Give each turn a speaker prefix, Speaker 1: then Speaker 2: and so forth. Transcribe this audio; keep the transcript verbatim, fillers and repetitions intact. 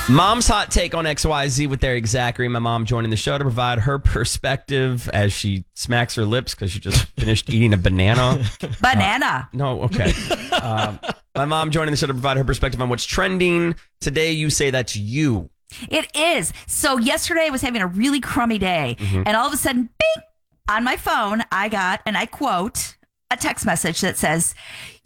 Speaker 1: Mom's hot take on X Y Z with Eric Zachary. My mom joining the show to provide her perspective as she smacks her lips because she just finished eating a banana.
Speaker 2: Banana.
Speaker 1: Uh, no, okay. Um, my mom joining the show to provide her perspective on what's trending. Today, you say that's you.
Speaker 2: It is. So yesterday I was having a really crummy day, mm-hmm. and all of a sudden, bing, on my phone, I got, and I quote, a text message that says,